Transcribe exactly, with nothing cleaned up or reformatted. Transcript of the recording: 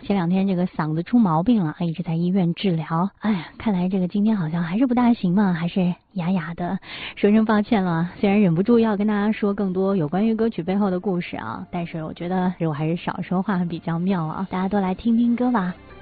前两天这个嗓子出毛病了，一直在医院治疗。哎呀，看来这个今天好像还是不大行嘛，还是哑哑的，说声抱歉了。虽然忍不住要跟大家说更多有关于歌曲背后的故事啊，但是我觉得我还是少说话比较妙啊。大家都来听听歌吧。